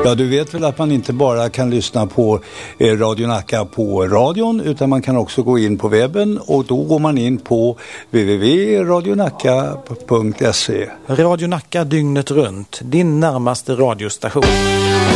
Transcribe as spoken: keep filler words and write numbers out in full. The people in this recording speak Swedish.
Ja, du vet väl att man inte bara kan lyssna på eh, Radio Nacka på radion, utan man kan också gå in på webben, och då går man in på w w w punkt radionacka punkt se. Radio Nacka dygnet runt, din närmaste radiostation.